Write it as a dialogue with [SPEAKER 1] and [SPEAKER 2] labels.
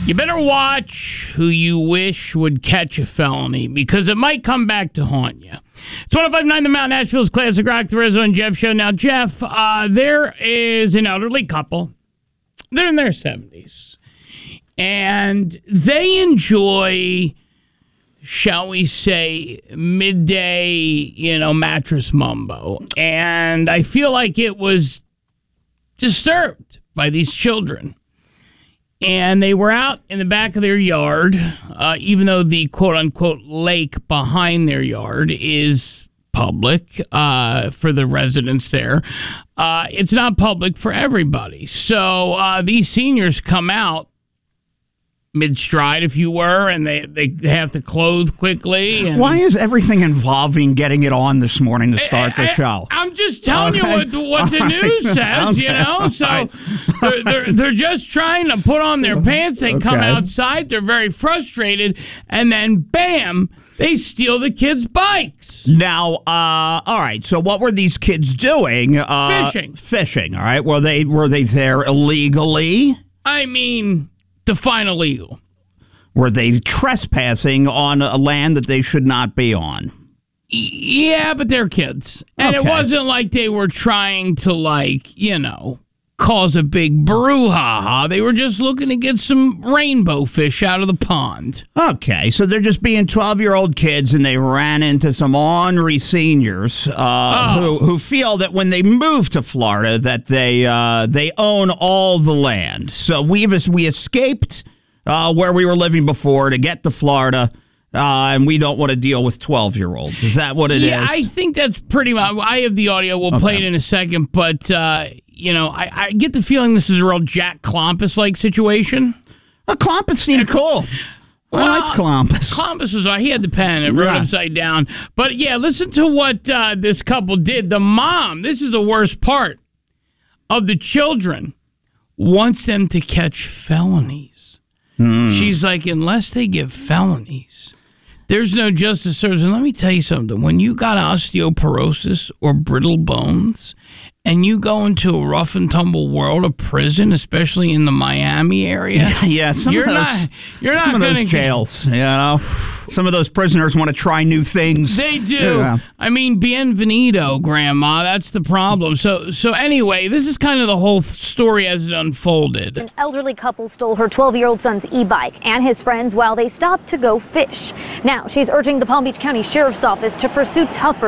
[SPEAKER 1] You better watch who you wish would catch a felony because it might come back to haunt you. It's 105.9 The Mount, Nashville's Classic Rock, the Rizzo and Jeff Show. Now, Jeff, there is an elderly couple. They're in their 70s. And they enjoy, shall we say, midday, mattress mumbo. And I feel like it was disturbed by these children. And they were out in the back of their yard, even though the quote-unquote lake behind their yard is public for the residents there. It's not public for everybody. So these seniors come out mid-stride, if you were, and they have to clothe quickly. And
[SPEAKER 2] why is everything involving getting it on this morning to start the show?
[SPEAKER 1] I'm just telling you what the news says, So they're just trying to put on their pants. They come outside. They're very frustrated. And then, bam, they steal the kids' bikes.
[SPEAKER 2] Now, all right, so what were these kids doing?
[SPEAKER 1] Fishing,
[SPEAKER 2] all right. Were they there illegally?
[SPEAKER 1] I mean, define illegal.
[SPEAKER 2] Were they trespassing on a land that they should not be on?
[SPEAKER 1] Yeah, but they're kids. And it wasn't like they were trying to, cause a big brouhaha. They were just looking to get some rainbow fish out of the pond.
[SPEAKER 2] Okay, so they're just being 12-year-old kids, and they ran into some ornery seniors who feel that when they move to Florida that they own all the land. So we escaped where we were living before to get to Florida, and we don't want to deal with 12-year-olds. Is that what it is?
[SPEAKER 1] Yeah, I think that's pretty much. I have the audio. We'll play it in a second, but I get the feeling this is a real Jack Klompus-like situation.
[SPEAKER 2] Klompus seemed cool. I liked Klompus.
[SPEAKER 1] Klompus was he had the pen and wrote upside down. But yeah, listen to what this couple did. The mom, this is the worst part, of the children, wants them to catch felonies. She's like, unless they get felonies, there's no justice served. And let me tell you something. When you got osteoporosis or brittle bones, and you go into a rough and tumble world of prison, especially in the Miami area.
[SPEAKER 2] Yeah,
[SPEAKER 1] you're not going to
[SPEAKER 2] jails. Some of those prisoners want to try new things.
[SPEAKER 1] They do. Yeah. I mean, bienvenido, Grandma. That's the problem. So anyway, this is kind of the whole story as it unfolded.
[SPEAKER 3] An elderly couple stole her 12-year-old son's e-bike and his friends while they stopped to go fish. Now she's urging the Palm Beach County Sheriff's Office to pursue tougher